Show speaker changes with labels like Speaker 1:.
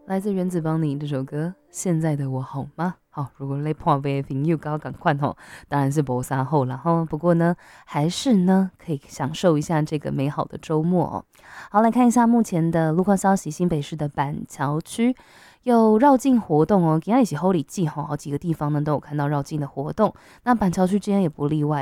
Speaker 1: 来自原子邦尼这首歌，现在的我好吗？好，如果你破杯的朋友刚赶快吼，当然是没啥后了哈。不过呢，还是呢可以享受一下这个美好的周末哦。好，来看一下目前的路况消息，新北市的板桥区有绕境活动哦，今天也是 Holy 季哈，好几个地方呢都有看到绕境的活动。那板桥区今天也不例外。